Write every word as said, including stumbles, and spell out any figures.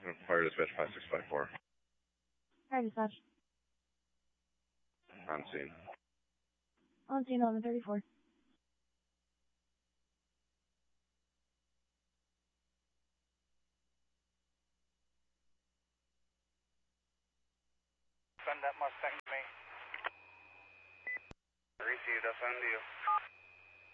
Fire dispatch five six five four. Fire dispatch. On scene. On scene eleven thirty-four. Send that Mustang to me. Received, I'll send you.